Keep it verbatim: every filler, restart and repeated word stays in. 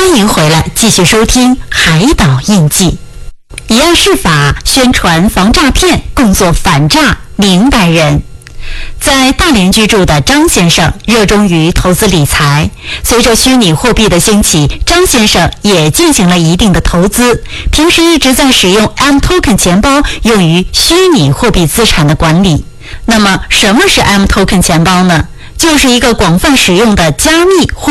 欢迎回来，继续收听《海岛印记》。一样是法，宣传防诈骗，共做反诈明白人。在大连居住的张先生热衷于投资理财，随着虚拟货币的兴起，张先生也进行了一定的投资，平时一直在使用 M Token 钱包用于虚拟货币资产的管理。那么什么是 M Token 钱包呢？就是一个广泛使用的加密货